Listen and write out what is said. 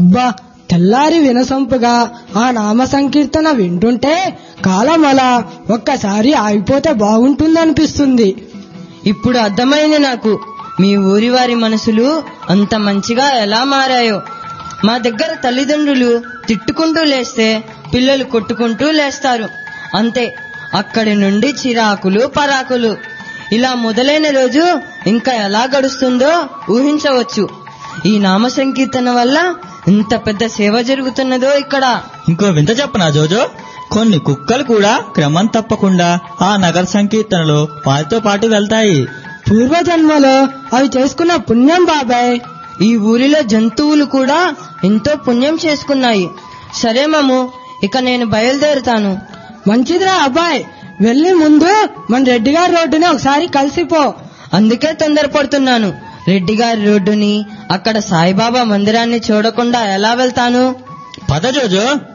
అబ్బా, తెల్లారి వినసొంపుగా ఆ నామ సంకీర్తన వింటుంటే కాలం అలా ఒక్కసారి ఆగిపోతే బాగుంటుందనిపిస్తుంది. ఇప్పుడు అర్థమైంది నాకు మీ ఊరి వారి మనసులు అంత మంచిగా ఎలా మారాయో. మా దగ్గర తల్లిదండ్రులు తిట్టుకుంటూ లేస్తే పిల్లలు కొట్టుకుంటూ లేస్తారు, అంతే. అక్కడి నుండి చిరాకులు పరాకులు. ఇలా మొదలైన రోజు ఇంకా ఎలా గడుస్తుందో ఊహించవచ్చు. ఈ నామ సంకీర్తన వల్ల ఇంత పెద్ద సేవ జరుగుతున్నదో ఇక్కడ. ఇంకో వింత చెప్పనా జోజో? కొన్ని కుక్కలు కూడా క్రమం తప్పకుండా ఆ నగర సంకీర్తనలో వారితో పాటు వెళ్తాయి. పూర్వజన్మలో అవి చేసుకున్న పుణ్యం బాబాయ్. ఈ ఊరిలో జంతువులు కూడా ఎంతో పుణ్యం చేసుకున్నాయి. సరే మాము, ఇక నేను బయలుదేరుతాను. మంచిదిరా అబ్బాయి, వెళ్లి ముందు మన రెడ్డి గారి రోడ్డుని ఒకసారి కలిసిపో. అందుకే తొందరపడుతున్నాను. రెడ్డి గారి రోడ్డుని, అక్కడ సాయిబాబా మందిరాన్ని చూడకుండా ఎలా వెళ్తాను? పద జోజో.